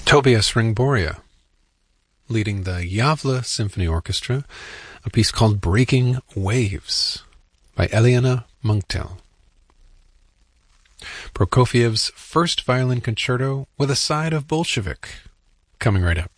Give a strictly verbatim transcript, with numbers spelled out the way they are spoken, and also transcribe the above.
Tobias Ringboria, leading the Yavle Symphony Orchestra, a piece called Breaking Waves by Eliana Munktel. Prokofiev's first violin concerto with a side of Bolshevik, coming right up.